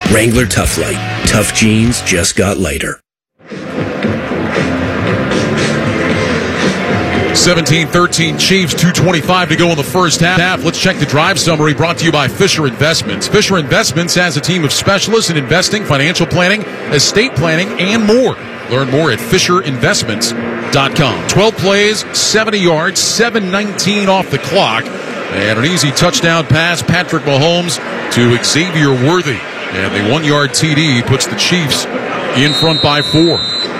Wrangler Tough Light. Tough jeans just got lighter. 17-13 Chiefs, 2:25 to go in the first half. Let's check the drive summary brought to you by Fisher Investments. Fisher Investments has a team of specialists in investing, financial planning, estate planning, and more. Learn more at FisherInvestments.com. 12 plays, 70 yards, 7:19 off the clock, and an easy touchdown pass, Patrick Mahomes to Xavier Worthy. And the 1-yard TD puts the Chiefs in front by 4.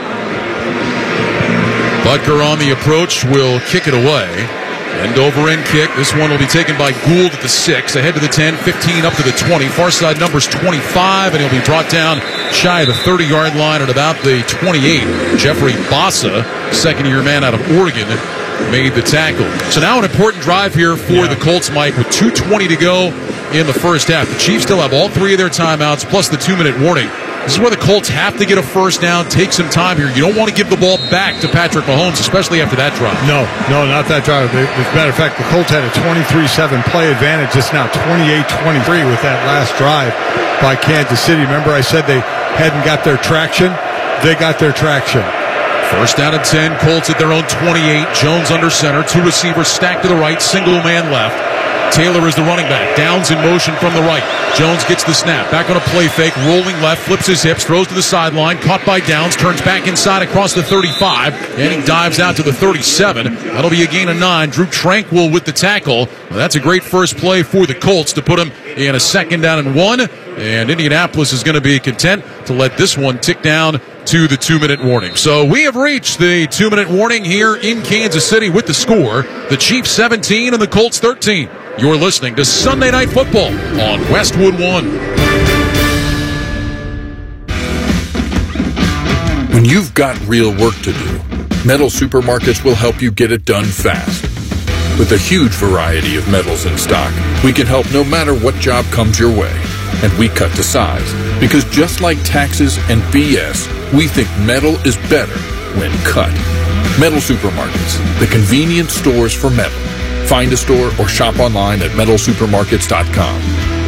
Butker on the approach will kick it away. End over end kick. This one will be taken by Gould at the 6. Ahead to the 10, 15 up to the 20. Far side number's 25, and he'll be brought down shy of the 30-yard line at about the 28. Jeffrey Bassa, second-year man out of Oregon, made the tackle. So now an important drive here for the Colts, Mike, with 2:20 to go in the first half. The Chiefs still have all 3 of their timeouts, plus the 2-minute warning. This is where the Colts have to get a first down, take some time here. You don't want to give the ball back to Patrick Mahomes, especially after that drive. No, not that drive. As a matter of fact, the Colts had a 23-7 play advantage. It's now 28-23 with that last drive by Kansas City. Remember I said they hadn't got their traction? They got their traction. First down and 10, Colts at their own 28. Jones under center, 2 receivers stacked to the right, single man left. Taylor is the running back. Downs in motion from the right. Jones gets the snap. Back on a play fake. Rolling left. Flips his hips. Throws to the sideline. Caught by Downs. Turns back inside across the 35. And he dives out to the 37. That'll be a gain of 9. Drew Tranquill with the tackle. Well, that's a great first play for the Colts to put him in a second down and 1. And Indianapolis is going to be content to let this one tick down to the 2-minute warning. So we have reached the 2-minute warning here in Kansas City with the score. The Chiefs 17 and the Colts 13. You're listening to Sunday Night Football on Westwood One. When you've got real work to do, Metal Supermarkets will help you get it done fast. With a huge variety of metals in stock, we can help no matter what job comes your way. And we cut to size, because just like taxes and BS, we think metal is better when cut. Metal Supermarkets, the convenient stores for metal. Find a store or shop online at metalsupermarkets.com.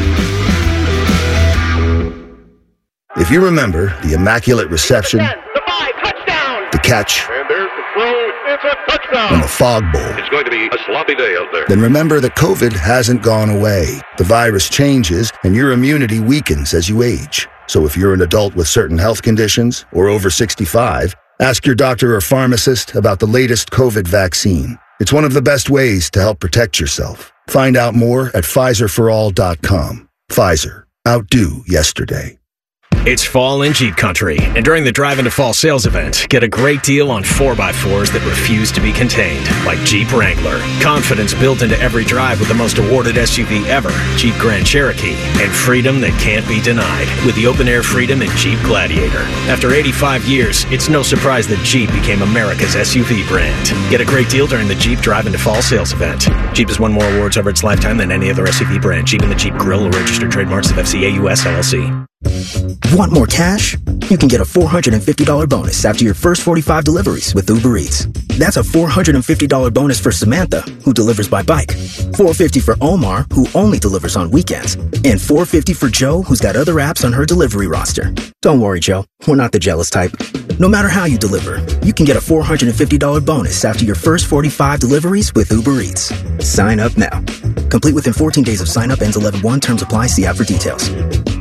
If you remember the immaculate reception, the catch, and there's the throw, it's a touchdown, and the fog bowl, it's going to be a sloppy day out there. Then remember that COVID hasn't gone away. The virus changes, and your immunity weakens as you age. So if you're an adult with certain health conditions or over 65, ask your doctor or pharmacist about the latest COVID vaccine. It's one of the best ways to help protect yourself. Find out more at PfizerForAll.com. Pfizer. Outdo yesterday. It's fall in Jeep country, and during the Drive Into Fall sales event, get a great deal on 4x4s that refuse to be contained, like Jeep Wrangler. Confidence built into every drive with the most awarded SUV ever, Jeep Grand Cherokee, and freedom that can't be denied with the open-air freedom in Jeep Gladiator. After 85 years, it's no surprise that Jeep became America's SUV brand. Get a great deal during the Jeep Drive Into Fall sales event. Jeep has won more awards over its lifetime than any other SUV brand. Jeep and the Jeep Grill are registered trademarks of FCA US LLC. Want more cash? You can get a $450 bonus after your first 45 deliveries with Uber Eats. That's a $450 bonus for Samantha, who delivers by bike, $450 for Omar, who only delivers on weekends, and $450 for Joe, who's got other apps on her delivery roster. Don't worry, Joe. We're not the jealous type. No matter how you deliver, you can get a $450 bonus after your first 45 deliveries with Uber Eats. Sign up now. Complete within 14 days of sign up. Ends 11/1. Terms apply. See app for details.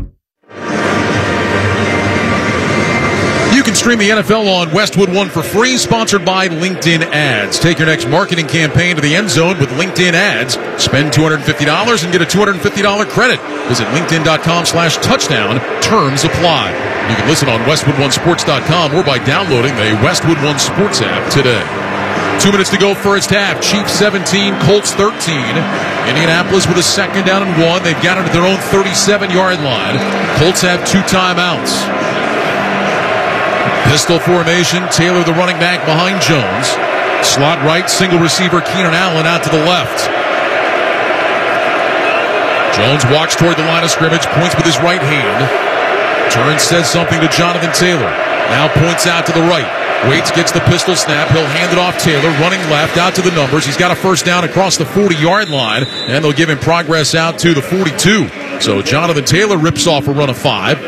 You can stream the NFL on Westwood One for free, sponsored by LinkedIn Ads. Take your next marketing campaign to the end zone with LinkedIn Ads. Spend $250 and get a $250 credit. Visit linkedin.com/touchdown. Terms apply. You can listen on westwoodonesports.com or by downloading the Westwood One Sports app today. 2 minutes to go first half. Chiefs 17, Colts 13. Indianapolis with a second down and 1. They've got it at their own 37-yard line. Colts have 2 timeouts. Pistol formation, Taylor the running back behind Jones. Slot right, single receiver Keenan Allen out to the left. Jones walks toward the line of scrimmage, points with his right hand. Turns, says something to Jonathan Taylor. Now points out to the right. Waits, gets the pistol snap. He'll hand it off Taylor, running left out to the numbers. He's got a first down across the 40-yard line, and they'll give him progress out to the 42. So Jonathan Taylor rips off a run of 5.